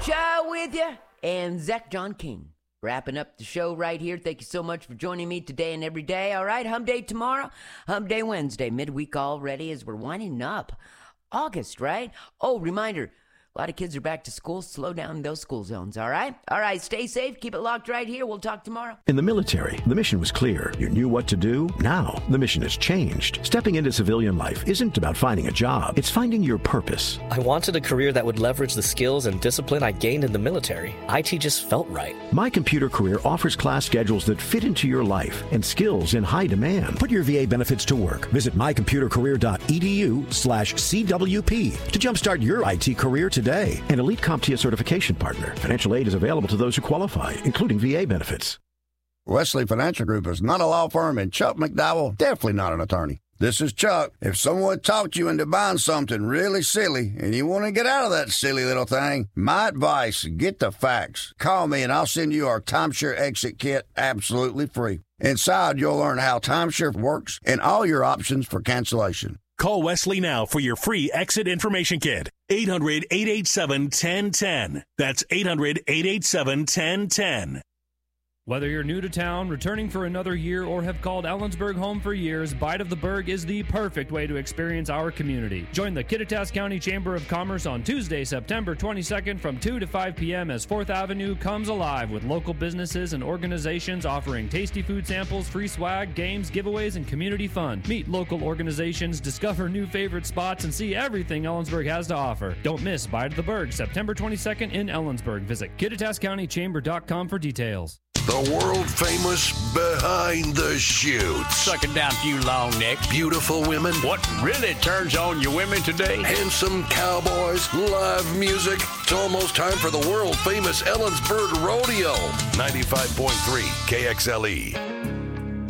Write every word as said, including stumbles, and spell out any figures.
Shaw with you, and Zach John King. Wrapping up the show right here. Thank you so much for joining me today and every day. All right, Hump Day tomorrow, Hump Day Wednesday, midweek already as we're winding up August, right? Oh, reminder, a lot of kids are back to school. Slow down those school zones, all right? All right, stay safe. Keep it locked right here. We'll talk tomorrow. In the military, the mission was clear. You knew what to do. Now, the mission has changed. Stepping into civilian life isn't about finding a job. It's finding your purpose. I wanted a career that would leverage the skills and discipline I gained in the military. I T just felt right. My Computer Career offers class schedules that fit into your life and skills in high demand. Put your V A benefits to work. Visit mycomputercareer.edu slash CWP to jumpstart your I T career today. An Elite CompTIA certification partner. Financial aid is available to those who qualify, including V A benefits. Wesley Financial Group is not a law firm, and Chuck McDowell definitely not an attorney. This is Chuck. If someone talked you into buying something really silly and you want to get out of that silly little thing, my advice, get the facts. Call me and I'll send you our Timeshare Exit Kit absolutely free. Inside, you'll learn how timeshare works and all your options for cancellation. Call Wesley now for your free exit information kit. eight hundred, eight eight seven, one zero one zero. That's eight hundred, eight eight seven, one zero one zero. Whether you're new to town, returning for another year, or have called Ellensburg home for years, Bite of the Burg is the perfect way to experience our community. Join the Kittitas County Chamber of Commerce on Tuesday, September twenty-second from two to five p.m. as fourth Avenue comes alive with local businesses and organizations offering tasty food samples, free swag, games, giveaways, and community fun. Meet local organizations, discover new favorite spots, and see everything Ellensburg has to offer. Don't miss Bite of the Burg, September twenty-second in Ellensburg. Visit Kittitas County Chamber dot com for details. The world-famous Behind the Chutes. Sucking down a few long necks. Beautiful women. What really turns on your women today? Handsome cowboys. Live music. It's almost time for the world-famous Ellensburg Rodeo. ninety-five point three K X L E.